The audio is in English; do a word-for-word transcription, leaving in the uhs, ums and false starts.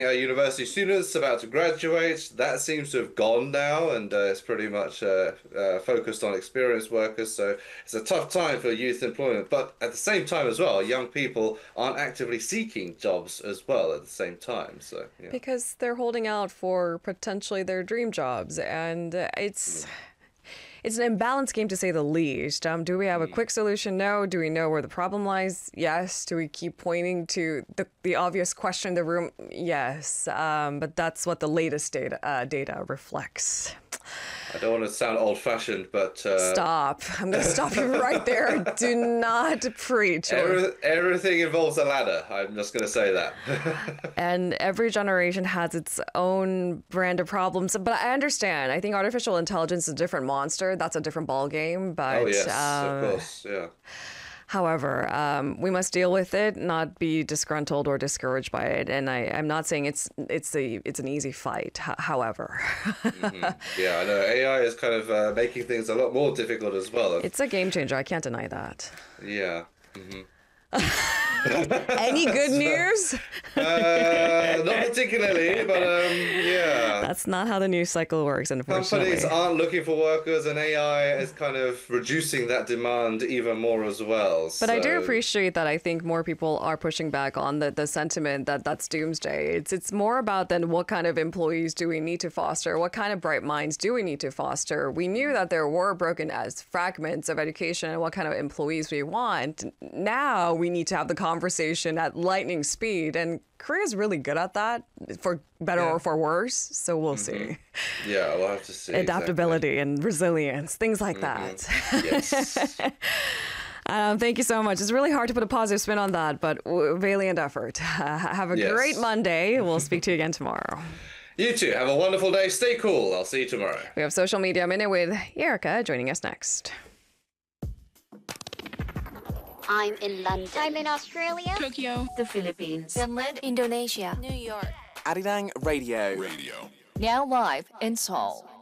uh, university students about to graduate. That seems to have gone now, and uh, it's pretty much uh, uh, focused on experienced workers. So it's a tough time for youth employment. But at the same time, as well, young people aren't actively seeking jobs as well at the same time. So yeah. Because they're holding out for potentially their dream jobs, and uh, it's. It's an imbalanced game to say the least. Um, do we have a quick solution? No. Do we know where the problem lies? Yes. Do we keep pointing to the, the obvious question in the room? Yes. Um, but that's what the latest data uh, data reflects. I don't want to sound old-fashioned, but uh... stop. I'm going to stop you right there. Do not preach. Or... Every, everything involves a ladder. I'm just going to say that. And every generation has its own brand of problems. But I understand. I think artificial intelligence is a different monster. That's a different ball game. But, oh yes, um, of course, yeah. However, um, we must deal with it, not be disgruntled or discouraged by it. And I, I'm not saying it's it's a it's an easy fight. H- however, mm-hmm. Yeah, I know A I is kind of uh, making things a lot more difficult as well. It's a game changer. I can't deny that. Yeah. Mm-hmm. Any good news? uh, not particularly, but um, yeah. That's not how the news cycle works, unfortunately. Companies aren't looking for workers, and A I is kind of reducing that demand even more as well. But so... I do appreciate that. I think more people are pushing back on the, the sentiment that that's doomsday. It's it's more about then what kind of employees do we need to foster? What kind of bright minds do we need to foster? We knew that there were broken as fragments of education and what kind of employees we want. Now we need to have the conversation at lightning speed, and Korea's really good at that, for better yeah. or for worse. So we'll mm-hmm. see. Yeah, we'll have to see. Adaptability exactly. and resilience, things like mm-hmm. that. Yes. um, thank you so much. It's really hard to put a positive spin on that, but w- valiant effort. Uh, have a yes. great Monday. We'll speak to you again tomorrow. You too. Have a wonderful day. Stay cool. I'll see you tomorrow. We have Social Media Minute with Erica joining us next. I'm in London. I'm in Australia. Tokyo. The Philippines. Finland. Indonesia. New York. Arirang Radio. Radio. Now live in Seoul.